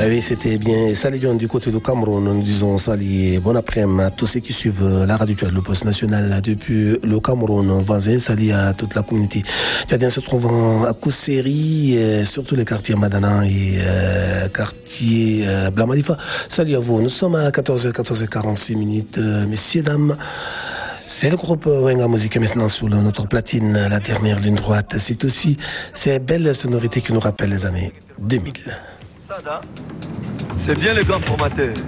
Oui, c'était bien. Salut du côté du Cameroun. Nous disons salut, bon après-midi à tous ceux qui suivent la radio le poste national depuis le Cameroun voisin. Salut à toute la communauté. Tchadien se trouve à Kousseri, surtout les quartiers Madana et quartier Blamalifa. Salut à vous. Nous sommes à 14h46 minutes, messieurs, dames. C'est le groupe Wenga Musique maintenant sur notre platine, la dernière ligne droite. C'est aussi ces belles sonorités qui nous rappellent les années 2000. C'est bien les grands formateurs.